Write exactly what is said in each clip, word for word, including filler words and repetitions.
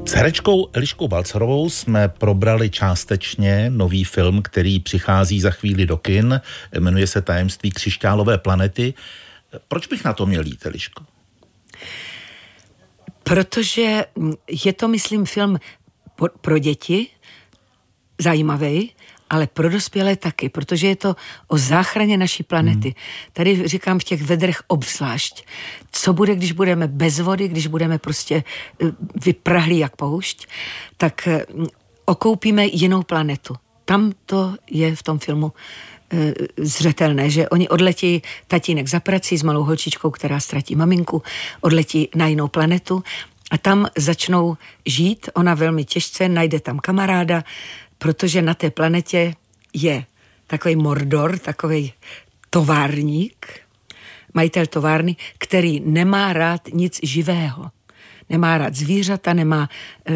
S herečkou Eliškou Balcarovou jsme probrali částečně nový film, který přichází za chvíli do kin. Jmenuje se Tajemství křišťálové planety. Proč bych na to měl jít, Eliško? Protože je to, myslím, film pro děti, zajímavý, ale pro dospělé taky, protože je to o záchraně naší planety. Hmm. Tady říkám v těch vedrech obzvlášť. Co bude, když budeme bez vody, když budeme prostě vyprahlí jak poušť, tak okoupíme jinou planetu. Tam to je v tom filmu zřetelné, že oni odletí tatínek za prací s malou holčičkou, která ztratí maminku, odletí na jinou planetu a tam začnou žít. Ona velmi těžce najde tam kamaráda, protože na té planetě je takový Mordor, takový továrník, majitel továrny, který nemá rád nic živého. Nemá rád zvířata, nemá,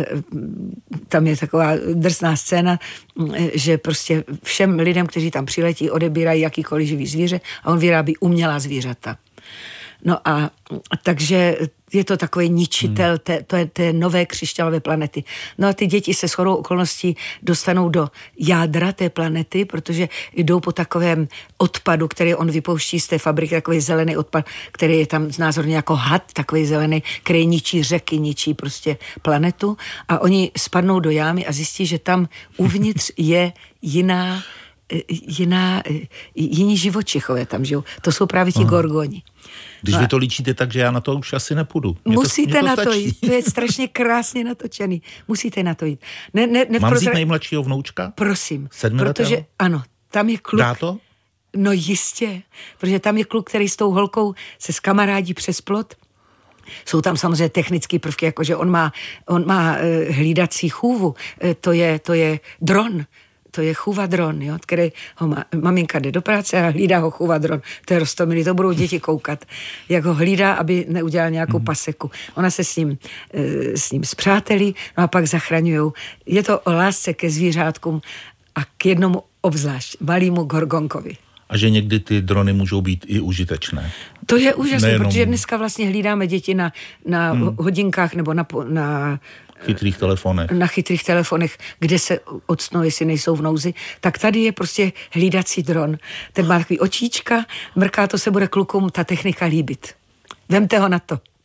tam je taková drsná scéna, že prostě všem lidem, kteří tam přiletí, odebírají jakýkoliv živý zvíře a on vyrábí umělá zvířata. No a takže je to takový ničitel hmm. té, té, té nové křišťálové planety. No a ty děti se shodou okolností dostanou do jádra té planety, protože jdou po takovém odpadu, který on vypouští z té fabriky, takový zelený odpad, který je tam znázorně jako had, takový zelený, který ničí řeky, ničí prostě planetu a oni spadnou do jámy a zjistí, že tam uvnitř je jiná, jiná, jiní živočichové tam žijou. To jsou právě ti gorgoni. Když vy to líčíte tak, že já na to už asi nepůjdu. Mě Musíte to, mě to na stačí. to jít. To je strašně krásně natočený. Musíte na to jít. Ne, ne, ne Mám prozra... vzít nejmladšího vnoučka? Prosím. Sedmiletého? Protože ano, tam je kluk. Dá to? No jistě. Protože tam je kluk, který s tou holkou se skamarádí přes plot. Jsou tam samozřejmě technické prvky, jakože on má, on má uh, hlídací chůvu. Uh, to je, to je dron. To je chůvadron, jo, který ho má, maminka jde do práce a hlídá ho chůvadron. To je roztomilý, to budou děti koukat, jak ho hlídá, aby neudělal nějakou paseku. Ona se s ním, s ním spřátelí, no a pak zachraňujou. Je to o lásce ke zvířátkům a k jednomu obzvlášť, malýmu gorgonkovi. A že někdy ty drony můžou být i užitečné. To je úžasné, Nejenom... protože dneska vlastně hlídáme děti na, na hmm. hodinkách nebo na, na chytrých telefonech. Na chytrých telefonech, kde se octnou, jestli nejsou v nouzi, tak tady je prostě hlídací dron. Ten má takový očíčka, mrká, to se bude klukům ta technika líbit. Vemte ho na to.